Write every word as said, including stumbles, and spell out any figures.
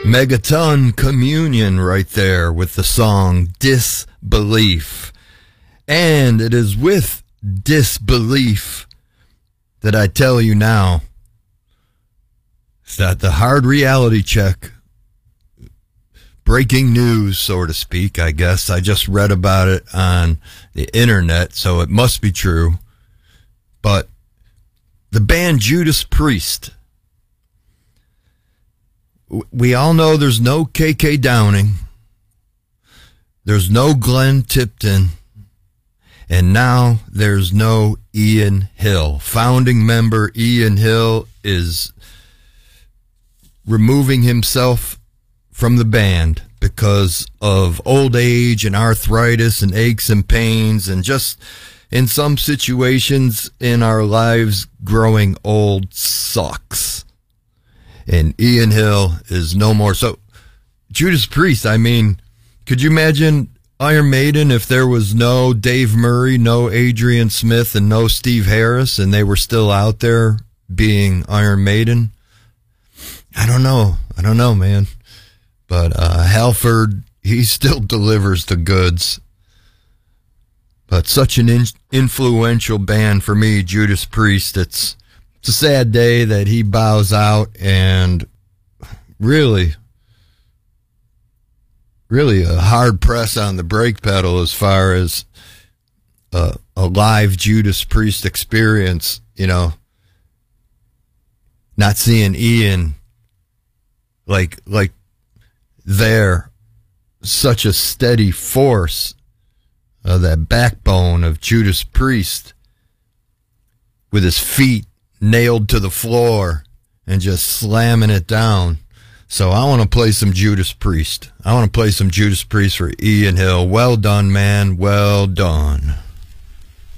Megaton Communion right there with the song Disbelief. And it is with disbelief that I tell you now that the hard reality check, breaking news, so to speak, I guess. I just read about it on the internet, so it must be true. But the band Judas Priest, we all know there's no K K Downing, there's no Glenn Tipton, and now there's no Ian Hill. Founding member Ian Hill is removing himself from the band because of old age and arthritis and aches and pains, and just in some situations in our lives, growing old sucks. And Ian Hill is no more. So Judas Priest, I mean, could you imagine Iron Maiden if there was no Dave Murray, no Adrian Smith, and no Steve Harris, and they were still out there being Iron Maiden? I don't know. I don't know, man. But uh, Halford, he still delivers the goods. But such an in- influential band for me, Judas Priest. It's it's a sad day that he bows out, and really, really a hard press on the brake pedal as far as uh, a live Judas Priest experience. You know, not seeing Ian like like there, such a steady force. Uh, that backbone of Judas Priest with his feet nailed to the floor and just slamming it down. So I want to play some Judas Priest. I want to play some Judas Priest for Ian Hill. Well done, man. Well done.